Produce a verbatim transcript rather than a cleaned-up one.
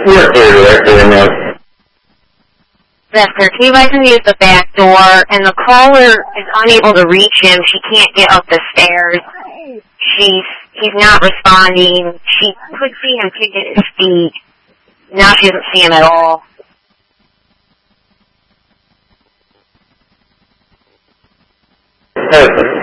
Yes, sir. Yes, sir. He likes to use the back door, and the caller is unable to reach him. She can't get up the stairs. She's he's not responding. She could see him kicking his feet. Now she doesn't see him at all. Perfect.